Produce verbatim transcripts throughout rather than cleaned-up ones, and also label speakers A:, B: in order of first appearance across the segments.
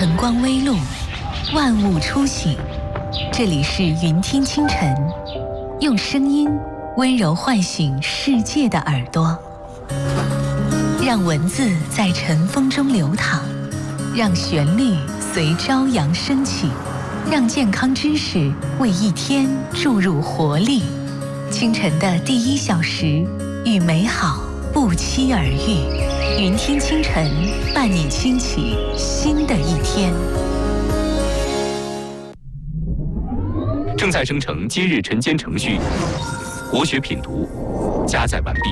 A: 晨光微露，万物初醒。这里是云听清晨，用声音温柔唤醒世界的耳朵，让文字在晨风中流淌，让旋律随朝阳升起，让健康知识为一天注入活力。清晨的第一小时，与美好不期而遇。云听清晨，伴你轻启新的一天。
B: 正在生成今日晨间程序，国学品读加载完毕。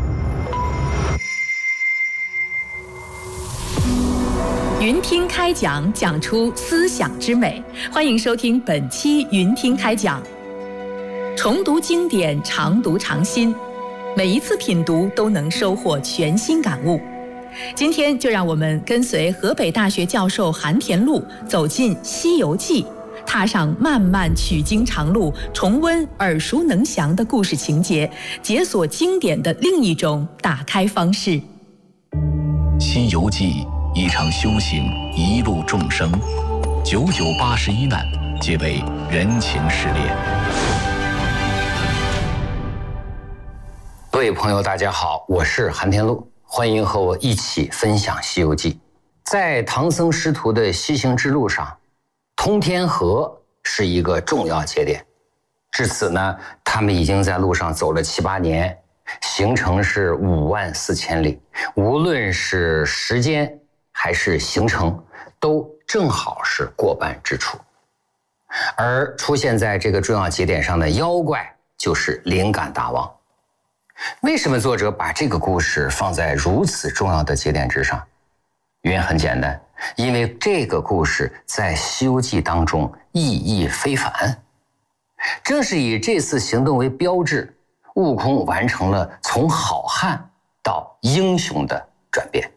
C: 云听开讲，讲出思想之美。欢迎收听本期云听开讲。重读经典，常读常新，每一次品读都能收获全新感悟。今天就让我们跟随河北大学教授韩田禄走进《西游记》，踏上漫漫取经长路，重温耳熟能详的故事情节，解锁经典的另一种打开方式。《
D: 西游记》一场修行，一路众生，九九八十一难，皆为人情失恋。
E: 各位朋友，大家好，我是韩田禄，欢迎和我一起分享《西游记》。在唐僧师徒的西行之路上，通天河是一个重要节点。至此呢，他们已经在路上走了七八年，行程是五万四千里，无论是时间还是行程，都正好是过半之处。而出现在这个重要节点上的妖怪，就是灵感大王。为什么作者把这个故事放在如此重要的节点之上？原因很简单，因为这个故事在《西游记》当中意义非凡。正是以这次行动为标志，悟空完成了从好汉到英雄的转变。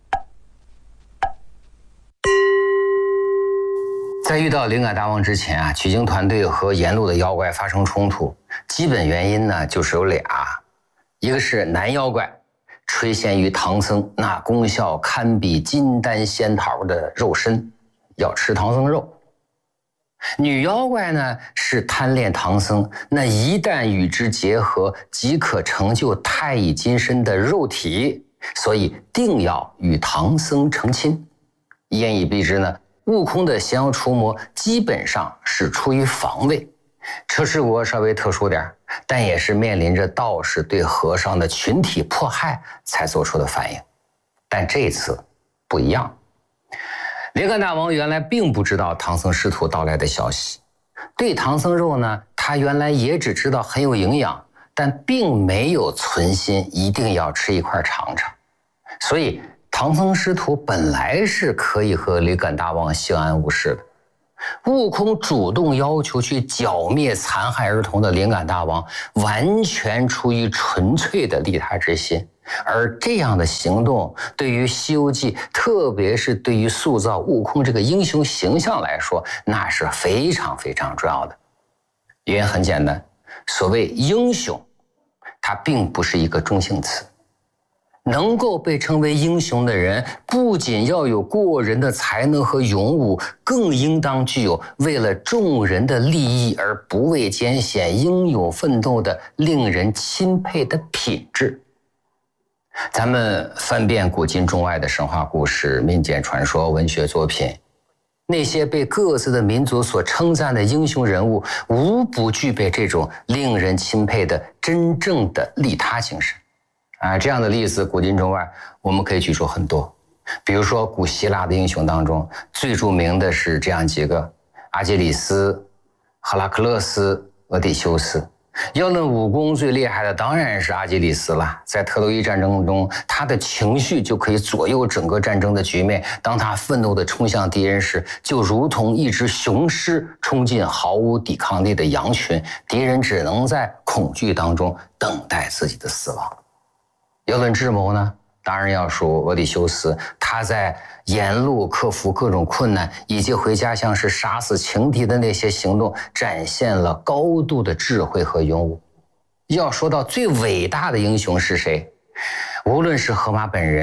E: 在遇到灵感大王之前啊，取经团队和沿路的妖怪发生冲突，基本原因呢就是有俩。一个是男妖怪，垂涎于唐僧那功效堪比金丹仙桃的肉身，要吃唐僧肉。女妖怪呢是贪恋唐僧那一旦与之结合即可成就太乙金身的肉体，所以定要与唐僧成亲。言以蔽之呢，悟空的降妖除魔基本上是出于防卫。车迟国稍微特殊点，但也是面临着道士对和尚的群体迫害才做出的反应。但这次不一样，灵感大王原来并不知道唐僧师徒到来的消息，对唐僧肉呢，他原来也只知道很有营养，但并没有存心一定要吃一块尝尝。所以唐僧师徒本来是可以和灵感大王相安无事的。悟空主动要求去剿灭残害儿童的灵感大王，完全出于纯粹的利他之心。而这样的行动对于《西游记》，特别是对于塑造悟空这个英雄形象来说，那是非常非常重要的。原因很简单，所谓英雄，它并不是一个中性词。能够被称为英雄的人，不仅要有过人的才能和勇武，更应当具有为了众人的利益而不畏艰险、英勇奋斗的令人钦佩的品质。咱们翻遍古今中外的神话故事、民间传说、文学作品，那些被各自的民族所称赞的英雄人物，无不具备这种令人钦佩的真正的利他精神。啊，这样的例子古今中外我们可以举出很多。比如说古希腊的英雄当中，最著名的是这样几个：阿基里斯、赫拉克勒斯、俄狄修斯。要论武功最厉害的当然是阿基里斯了，在特洛伊战争中，他的情绪就可以左右整个战争的局面。当他愤怒地冲向敌人时，就如同一只雄狮冲进毫无抵抗力的羊群，敌人只能在恐惧当中等待自己的死亡。要论智谋呢，当然要数俄狄修斯，他在沿路克服各种困难，以及回家乡是杀死情敌的那些行动，展现了高度的智慧和勇武。要说到最伟大的英雄是谁，无论是荷马本人，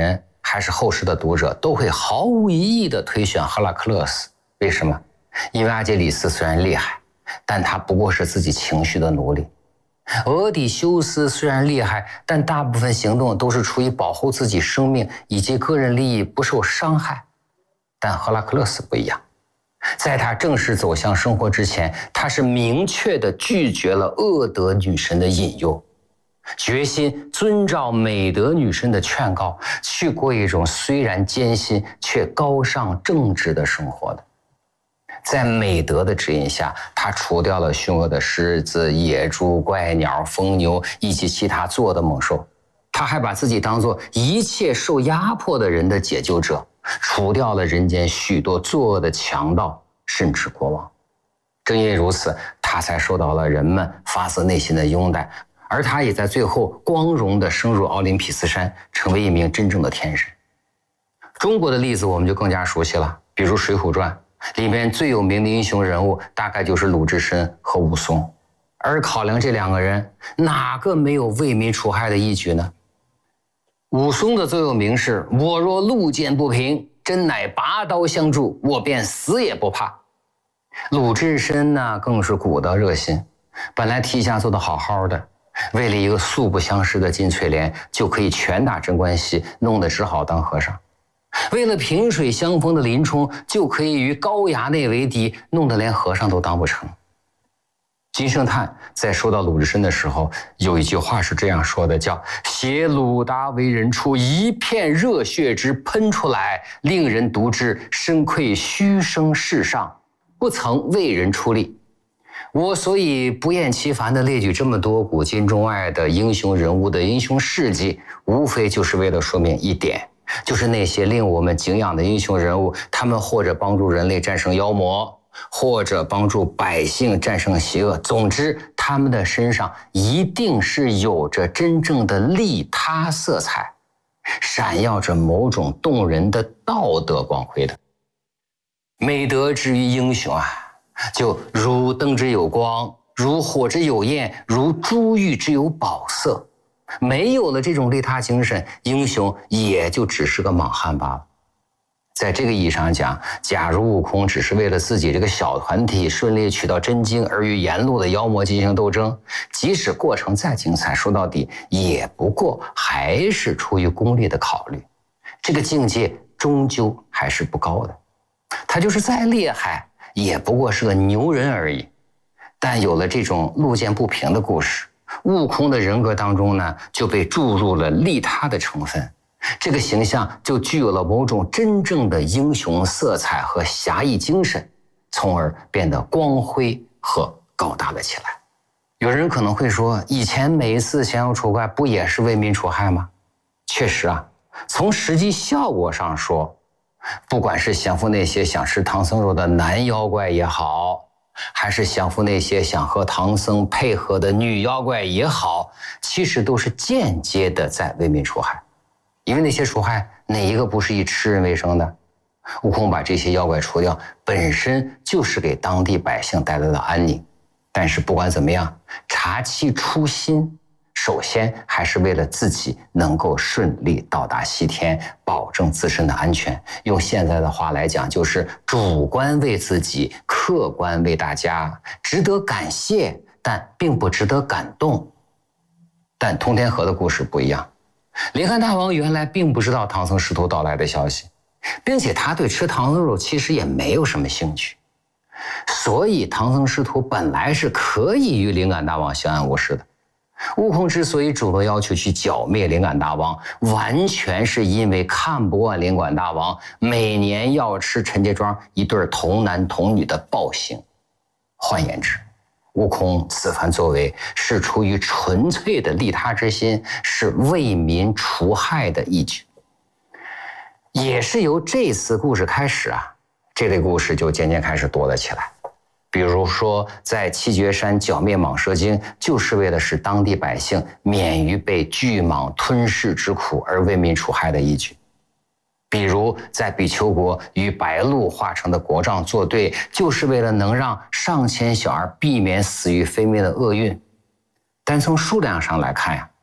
E: 还是后世的读者都会毫无疑义地推选赫拉克勒斯。为什么？因为阿基里斯虽然厉害，但他不过是自己情绪的奴隶。俄狄修斯虽然厉害，但大部分行动都是出于保护自己生命以及个人利益不受伤害。但赫拉克勒斯不一样，在他正式走向生活之前，他是明确地拒绝了恶德女神的引诱，决心遵照美德女神的劝告，去过一种虽然艰辛却高尚正直的生活的。在美德的指引下，他除掉了凶恶的狮子、野猪、怪鸟、疯牛以及其他作恶的猛兽。他还把自己当作一切受压迫的人的解救者，除掉了人间许多作恶的强盗，甚至国王。正因如此，他才受到了人们发自内心的拥戴，而他也在最后光荣地升入奥林匹斯山，成为一名真正的天神。中国的例子我们就更加熟悉了，比如《水浒传》里面最有名的英雄人物大概就是鲁智深和武松，而考量这两个人哪个没有为民除害的义举呢？武松的座右铭是我若路见不平，真乃拔刀相助，我便死也不怕。鲁智深呢更是古道热心，本来天下做得好好的，为了一个素不相识的金翠莲就可以拳打镇关西，弄得只好当和尚。为了萍水相逢的林冲，就可以与高衙内为敌，弄得连和尚都当不成。金圣叹在说到鲁智深的时候，有一句话是这样说的，叫写鲁达为人处，一片热血之喷出来，令人读之深愧虚生世上，不曾为人出力。我所以不厌其烦地列举这么多古今中外的英雄人物的英雄事迹，无非就是为了说明一点，就是那些令我们敬仰的英雄人物，他们或者帮助人类战胜妖魔，或者帮助百姓战胜邪恶，总之他们的身上一定是有着真正的利他色彩，闪耀着某种动人的道德光辉的。美德之于英雄啊，就如灯之有光，如火之有焰，如珠玉之有宝色。没有了这种利他精神，英雄也就只是个莽汉罢了。在这个意义上讲，假如悟空只是为了自己这个小团体顺利取到真经而与沿路的妖魔进行斗争，即使过程再精彩，说到底也不过还是出于功利的考虑，这个境界终究还是不高的。他就是再厉害，也不过是个牛人而已。但有了这种路见不平的故事，悟空的人格当中呢，就被注入了利他的成分，这个形象就具有了某种真正的英雄色彩和侠义精神，从而变得光辉和高大了起来。有人可能会说，以前每一次降妖除怪不也是为民除害吗？确实啊，从实际效果上说，不管是降服那些想吃唐僧肉的男妖怪也好，还是降服那些想和唐僧配合的女妖怪也好，其实都是间接的在为民除害。因为那些除害哪一个不是以吃人为生的？悟空把这些妖怪除掉，本身就是给当地百姓带来了安宁。但是不管怎么样，查其初心，首先还是为了自己能够顺利到达西天，保证自身的安全。用现在的话来讲，就是主观为自己，客观为大家，值得感谢，但并不值得感动。但通天河的故事不一样，林汉大王原来并不知道唐僧师徒到来的消息，并且他对吃唐僧肉其实也没有什么兴趣，所以唐僧师徒本来是可以与灵感大王相安无事的。悟空之所以主动要求去剿灭灵感大王，完全是因为看不惯灵感大王每年要吃陈家庄一对童男童女的暴行。换言之，悟空此番作为是出于纯粹的利他之心，是为民除害的义举。也是由这次故事开始啊，这类故事就渐渐开始多了起来。比如说，在七绝山剿灭蟒蛇精，就是为了使当地百姓免于被巨蟒吞噬之苦而为民除害的义举。比如在比丘国与白鹿化成的国丈作对，就是为了能让上千小儿避免死于非命的厄运。但从数量上来看呀，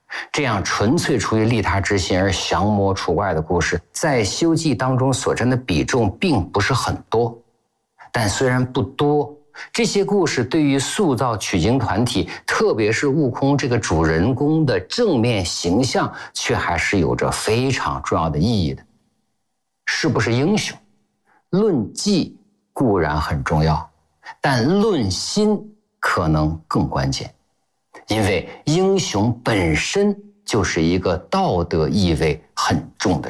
E: 这样纯粹出于利他之心而降魔除怪的故事，在《西游记》当中所占的比重并不是很多。但虽然不多，这些故事对于塑造取经团体，特别是悟空这个主人公的正面形象，却还是有着非常重要的意义的。是不是英雄？论技固然很重要，但论心可能更关键。因为英雄本身就是一个道德意味很重的